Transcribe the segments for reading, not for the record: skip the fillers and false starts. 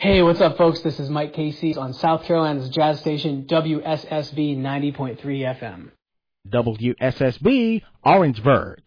Hey, what's up, folks? This is Mike Casey on South Carolina's jazz station, WSSB 90.3 FM. WSSB, Orangeburg.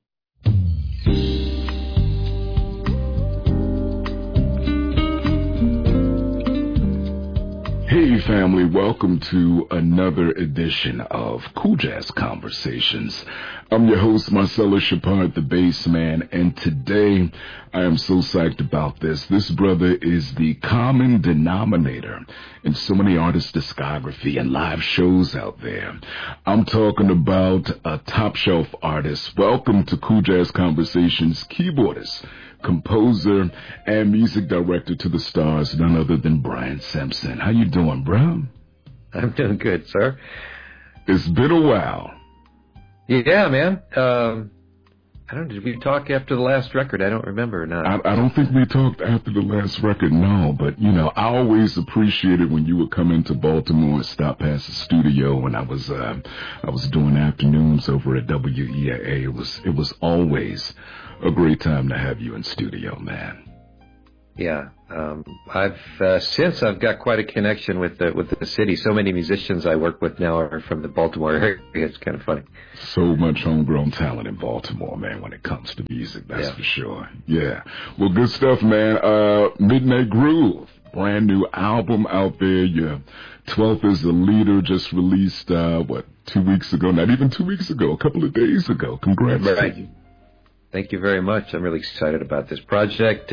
Hey family, welcome to another edition of Cool Jazz Conversations. I'm your host, Marcelo Shepard, the bass man, and today I am so psyched about this. This brother is the common denominator in so many artists' discography and live shows out there. I'm talking about a top shelf artist. Welcome to Cool Jazz Conversations, keyboardist, composer, and music director to the stars, none other than Brian Simpson. How you doing, bro? I'm doing good, sir. It's been a while. Yeah, man. I don't know, did we talk after the last record? I don't remember or not. I don't think we talked after the last record, no. But, you know, I always appreciated when you would come into Baltimore and stop past the studio when I was doing afternoons over at WEAA. It was always a great time to have you in studio, man. Yeah. I've since I've got quite a connection with the city. So many musicians I work with now are from the Baltimore area. It's kind of funny. So much homegrown talent in Baltimore, man, when it comes to music, that's for sure. Yeah. Well, good stuff, man. Midnight Groove, brand new album out there. Your 12th as a Leader just released, 2 weeks ago? Not even 2 weeks ago, a couple of days ago. Congrats to you. Thank you very much. I'm really excited about this project.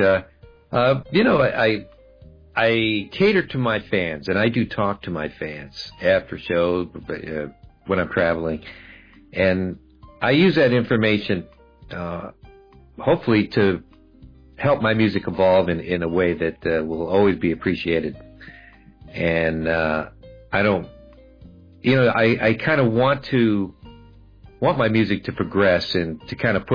I cater to my fans, and I do talk to my fans after shows when I'm traveling, and I use that information hopefully to help my music evolve in a way that will always be appreciated. And I kind of want my music to progress and to kind of push